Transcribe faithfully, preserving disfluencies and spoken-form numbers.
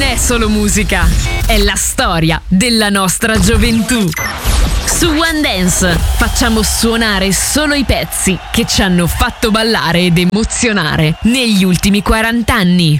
è solo musica, è la storia della nostra gioventù. Su One Dance facciamo suonare solo i pezzi che ci hanno fatto ballare ed emozionare negli ultimi quaranta anni.